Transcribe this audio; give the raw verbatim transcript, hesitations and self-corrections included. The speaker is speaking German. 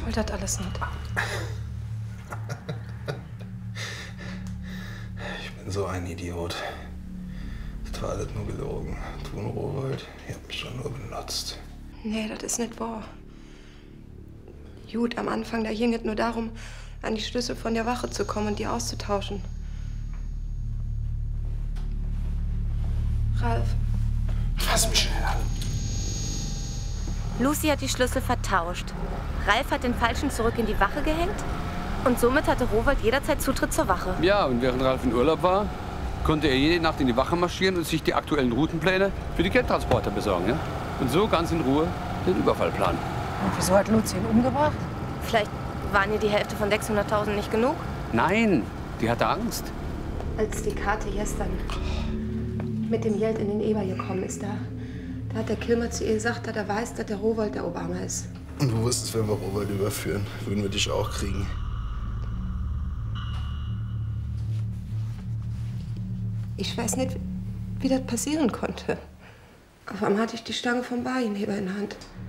wollte das alles nicht. Ich bin so ein Idiot. Das war alles nur gelogen. Du und Rowold, ihr habt mich schon nur benutzt. Nee, das ist nicht wahr. Gut, am Anfang, da ging es nur darum, an die Schlüssel von der Wache zu kommen und die auszutauschen. Ralf. Fass mich schnell an. Lucy hat die Schlüssel vertauscht. Ralf hat den falschen zurück in die Wache gehängt. Und somit hatte Rowold jederzeit Zutritt zur Wache. Ja, und während Ralf in Urlaub war, konnte er jede Nacht in die Wache marschieren und sich die aktuellen Routenpläne für die Geldtransporter besorgen. Ja? Und so ganz in Ruhe den Überfall planen. Und wieso hat Lucy ihn umgebracht? Vielleicht waren ihr die Hälfte von sechshunderttausend nicht genug? Nein, die hatte Angst. Als die Karte gestern mit dem Geld in den Eber gekommen ist, da, da hat der Kilmer zu ihr gesagt, dass er weiß, dass der Rowold der Obama ist. Und du wusstest, wenn wir Rowold überführen, würden wir dich auch kriegen. Ich weiß nicht, wie das passieren konnte. Auf einmal hatte ich die Stange vom Barjenheber in der Hand.